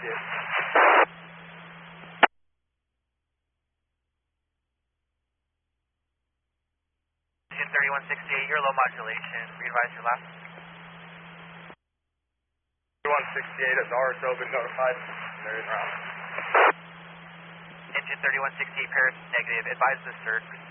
Engine 3168, you're low modulation. Re-advise your last. 3168 at the RSO, been notified. There is round. Engine 3168, Paris negative. Advise the CERT.